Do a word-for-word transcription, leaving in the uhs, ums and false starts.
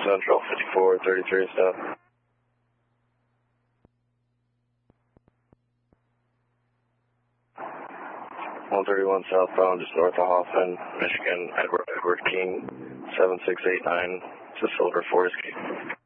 Central, fifty-four thirty-three stop. one thirty-one southbound, just north of Hoffman, Michigan, Edward, Edward King, seven six eight nine, it's a Silver Forest King.